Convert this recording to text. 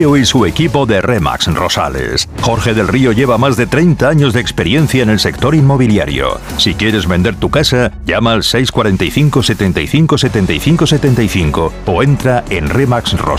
y su equipo de Remax Rosales. Jorge del Río lleva más de 30 años de experiencia en el sector inmobiliario. Si quieres vender tu casa, llama al 645 75 75 75 o entra en remaxrosales.com.